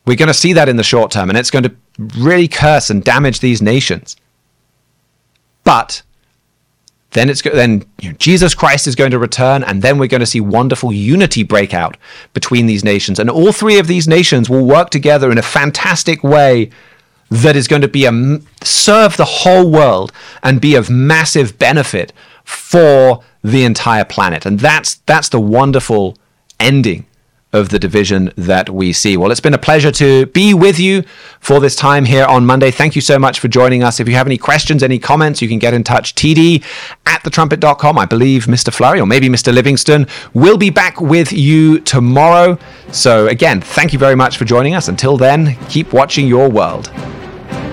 We're going to see that in the short term, and it's going to really curse and damage these nations. But then Jesus Christ is going to return, and then we're going to see wonderful unity break out between these nations. And all three of these nations will work together in a fantastic way that is going to serve the whole world and be of massive benefit for the entire planet. And that's the wonderful ending of the division that we see. Well, it's been a pleasure to be with you for this time here on Monday. Thank you so much for joining us. If you have any questions, any comments, you can get in touch. td@thetrumpet.com. I believe Mr. Flurry or maybe Mr. Livingston will be back with you tomorrow. So again, thank you very much for joining us. Until then, keep watching your world.